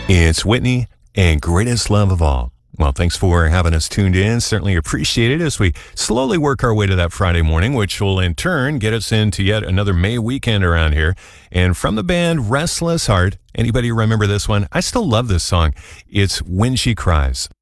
It's Whitney and Greatest Love of All. Well, thanks for having us tuned in. Certainly appreciate it as we slowly work our way to that Friday morning, which will in turn get us into yet another May weekend around here. And from the band Restless Heart, anybody remember this one? I still love this song. It's When She Cries.